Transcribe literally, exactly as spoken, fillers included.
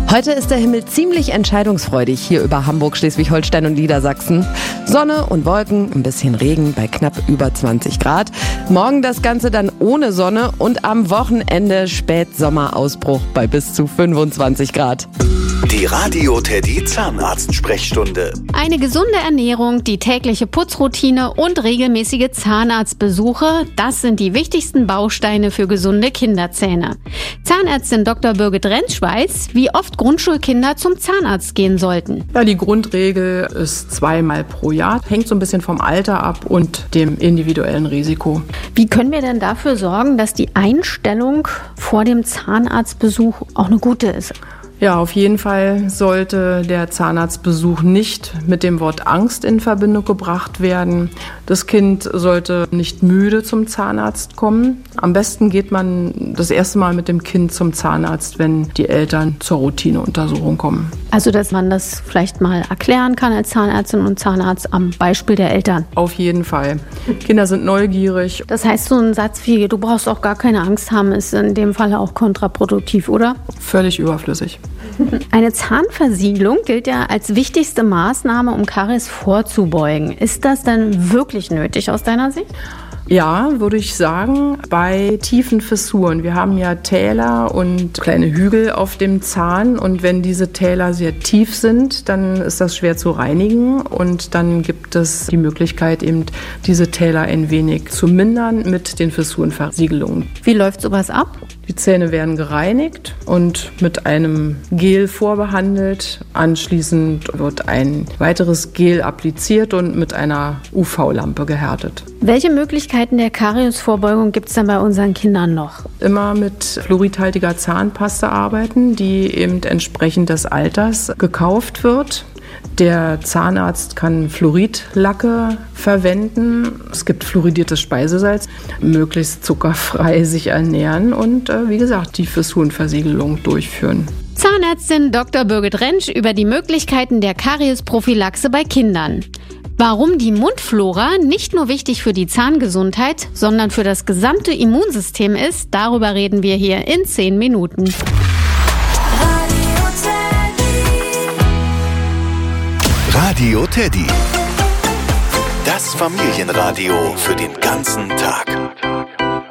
Heute ist der Himmel ziemlich entscheidungsfreudig hier über Hamburg, Schleswig-Holstein und Niedersachsen. Sonne und Wolken, ein bisschen Regen bei knapp über zwanzig Grad. Morgen das Ganze dann ohne Sonne und am Wochenende Spätsommerausbruch bei bis zu fünfundzwanzig Grad. Die Radio Teddy Zahnarztsprechstunde. Eine gesunde Ernährung, die tägliche Putzroutine und regelmäßige Zahnarztbesuche, das sind die wichtigsten Bausteine für gesunde Kinderzähne. Zahnärztin Doktor Birgit Rentsch weiß, wie oft Grundschulkinder zum Zahnarzt gehen sollten. Ja, die Grundregel ist zweimal pro Jahr. Hängt so ein bisschen vom Alter ab und dem individuellen Risiko. Wie können wir denn dafür sorgen, dass die Einstellung vor dem Zahnarztbesuch auch eine gute ist? Ja, auf jeden Fall sollte der Zahnarztbesuch nicht mit dem Wort Angst in Verbindung gebracht werden. Das Kind sollte nicht müde zum Zahnarzt kommen. Am besten geht man das erste Mal mit dem Kind zum Zahnarzt, wenn die Eltern zur Routineuntersuchung kommen. Also, dass man das vielleicht mal erklären kann als Zahnärztin und Zahnarzt am Beispiel der Eltern. Auf jeden Fall. Kinder sind neugierig. Das heißt, so ein Satz wie, du brauchst auch gar keine Angst haben, ist in dem Fall auch kontraproduktiv, oder? Völlig überflüssig. Eine Zahnversiegelung gilt ja als wichtigste Maßnahme, um Karies vorzubeugen. Ist das denn wirklich nötig aus deiner Sicht? Ja, würde ich sagen, bei tiefen Fissuren. Wir haben ja Täler und kleine Hügel auf dem Zahn und wenn diese Täler sehr tief sind, dann ist das schwer zu reinigen und dann gibt es die Möglichkeit, eben diese Täler ein wenig zu mindern mit den Fissurenversiegelungen. Wie läuft sowas ab? Die Zähne werden gereinigt und mit einem Gel vorbehandelt. Anschließend wird ein weiteres Gel appliziert und mit einer U V-Lampe gehärtet. Welche Möglichkeiten der Kariesvorbeugung gibt es denn bei unseren Kindern noch? Immer mit fluoridhaltiger Zahnpasta arbeiten, die eben entsprechend des Alters gekauft wird. Der Zahnarzt kann Fluoridlacke verwenden. Es gibt fluoridiertes Speisesalz, möglichst zuckerfrei sich ernähren und äh, wie gesagt, die Fissurenversiegelung durchführen. Zahnärztin Doktor Birgit Rentsch über die Möglichkeiten der Kariesprophylaxe bei Kindern. Warum die Mundflora nicht nur wichtig für die Zahngesundheit, sondern für das gesamte Immunsystem ist, darüber reden wir hier in zehn Minuten. Radio Teddy. Das Familienradio für den ganzen Tag.